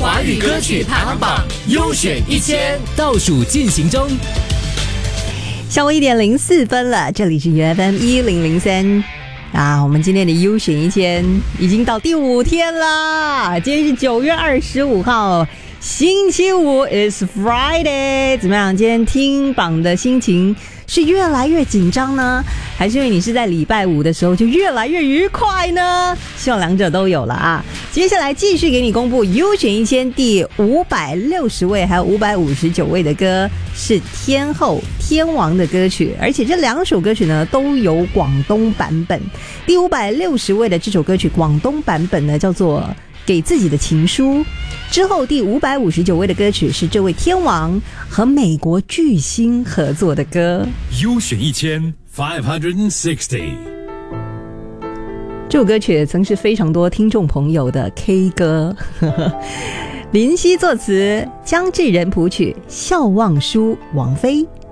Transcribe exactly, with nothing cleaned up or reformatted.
华语歌曲排行榜优选一千倒数进行中。 下午一点零四分了，这里是 U F M 一零零三啊，我们今天的优选一千已经到第五天啦，今天是九月二十五号，星期五 is Friday， 怎么样？今天听榜的心情是越来越紧张呢，还是因为你是在礼拜五的时候就越来越愉快呢？希望两者都有了啊！接下来继续给你公布优选一千第五百六十位还有五百五十九位的歌，是天后天王的歌曲，而且这两首歌曲呢都有广东版本。第五百六十位的这首歌曲广东版本呢叫做给自己的情书，之后第五百五十九位的歌曲是这位天王和美国巨星合作的歌。 优选一千 five hundred sixty， 这首歌曲曾是非常多听众朋友的 K 歌，林夕作词，江志仁谱曲，笑忘书王菲。